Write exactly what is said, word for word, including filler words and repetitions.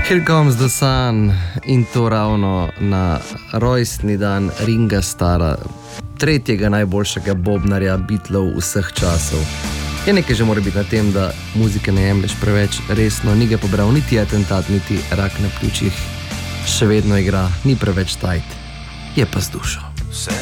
Here Comes the Sun in to ravno na rojstni dan Ringa Starra, tretjega najboljšega bobnarja Beatlov vseh časov. Je nekaj že mora biti na tem, da muzike ne jemlješ preveč resno, ni ga pobral niti atentat, niti rak na pljučih, še vedno igra, ni preveč tajt, je pa z dušo.